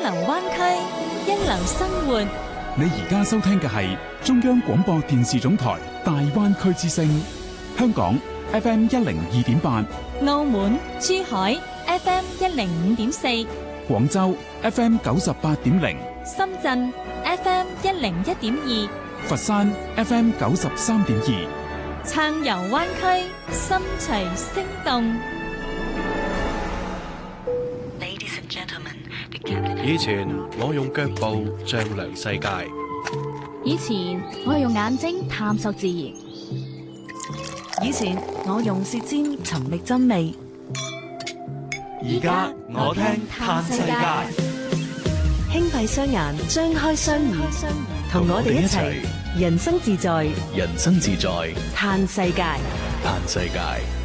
流灣區，一流生活。 你而家收聽嘅係中央廣播電視總台大灣區之聲，香港 FM 102.8， 澳門、珠海 FM 105.4， 廣州 FM 98.0， 深圳 FM 101.2， 佛山 FM 93.2。 暢遊灣區，心隨聲動。 以前我用腳步丈量世界， 以前我係用眼睛探索自然， 以前我用舌尖尋覓真味， 而家我聽嘆世界。 輕閉雙眼，張開雙耳，同我哋一齊人生自在， 人生自在， 嘆世界， 嘆世界。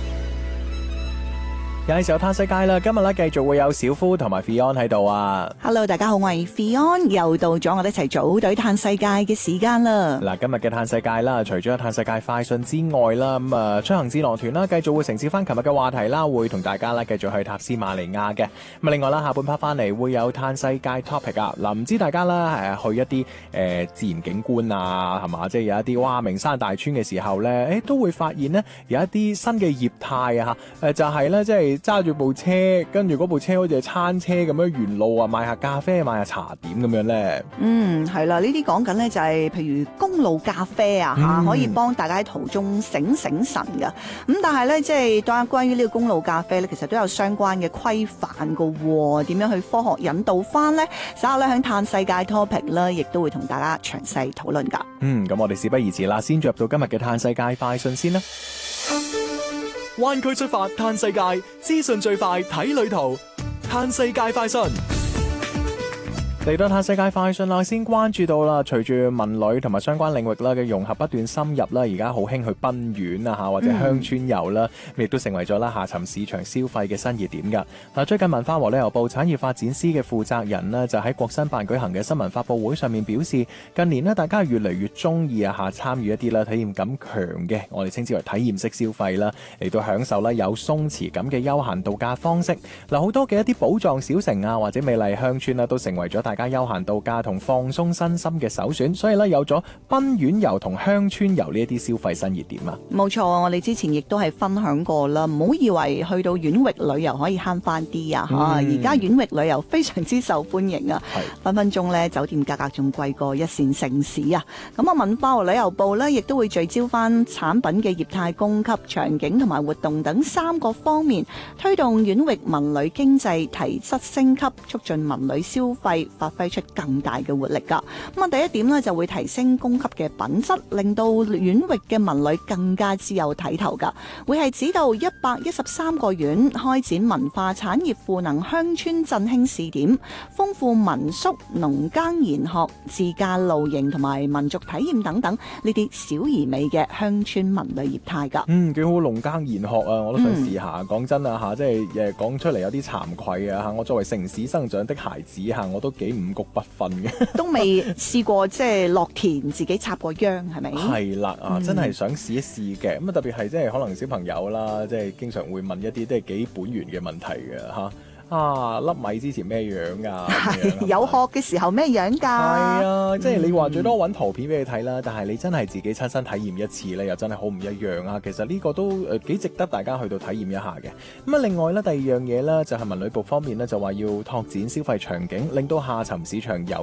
有時候嘆世界啦，今日咧繼續會有小夫同埋 Fion 喺度啊。 Hello， 大家好，我係 Fion，又到咗我哋一齊組隊嘆世界嘅時間啦。 嗱，今日嘅嘆世界啦，除咗有嘆世界快訊之外啦，咁出行智囊團啦，繼續會承接翻琴日嘅話題啦，會同大家咧繼續去塔斯馬尼亞嘅。咁另外啦，下半 part 翻嚟會有嘆世界 topic 啊。嗱，唔知大家啦去一啲自然景觀啊，係嘛，即係有一啲名山大川嘅時候咧，都會發現咧有一啲新嘅業態啊，就係咧即係揸住部車，跟住嗰部車好似係餐車咁樣沿路啊，買下咖啡，買下茶點咁樣咧。 係啦，呢啲講緊咧就係譬如公路咖啡啊吓，可以幫大家喺途中醒醒神噶。咁但係咧即係關於呢個公路咖啡咧，其實都有相關嘅規範噶。點樣去科學引導翻咧？稍後咧響嘆世界 topic 啦，亦都會同大家詳細討論噶。 咁我哋事不宜遲啦，先進入到今日嘅嘆世界快訊先啦。灣區出發嘆世界，資訊最快睇旅途，嘆世界快訊。嚟到嘆世界快訊啦，先關注到啦，隨住文旅同埋相關領域啦嘅融合不斷深入啦，而家好興去賓園啊或者鄉村遊啦，亦都成為咗啦下沉市場消費嘅新熱點噶。嗱，最近文化和旅遊部產業發展司嘅負責人呢，就喺國新辦舉行嘅新聞發佈會上面表示，近年呢，大家越嚟越中意參與一啲啦體驗感強嘅，我哋稱之為體驗式消費啦，嚟到享受啦有鬆弛感嘅休閒度假方式。嗱，好多嘅一啲寶藏小城啊或者美麗鄉村啊，都成為咗大家休閒度假同放鬆身心嘅首選，所以咧有咗賓園遊同鄉村遊呢一啲消費新熱點啊。 冇錯，我哋之前亦都係分享過啦，唔好以為去到園域旅遊可以慳翻啲啊吓，而家園域旅遊非常之受歡迎啊，分分鐘咧酒店價格仲貴過一線城市啊。咁啊，文化和旅遊部咧亦都會聚焦翻產品嘅業態、供給、場景同埋活動等3個方面，推動園域文旅經濟提質升級，促進文旅消費，發揮出更大嘅活力噶。咁啊，第一點呢，就會提升供給嘅品質，令到園域嘅文旅更加之有睇頭噶。會係指導113個縣開展文化產業賦能鄉村振興試點，豐富民宿、農耕研學、自駕露營同埋民族體驗等等呢啲小而美嘅鄉村文旅業態噶。 幾好，農耕研學啊，我都想試下。講真啊吓，即係講出嚟有啲慚愧啊吓，我作為城市生長的孩子吓，我都幾五穀不分嘅， 都未試過即係落田自己插過秧，係咪？係啦真係想試一試嘅。咁特別係即係可能小朋友啦，即係經常會問一啲即係幾本源嘅問題嘅吓。粒米之前咩樣噶？ 有殼嘅時候咩樣噶？ 係啊，即係你話最多揾圖片俾你睇啦，但係你真係自己親身體驗一次咧，又真係好唔一樣啊！其實呢個都幾值得大家去到體驗一下嘅。咁啊，另外咧第二樣嘢咧就係文旅部方面咧就話要拓展消費場景，令到下沉市場有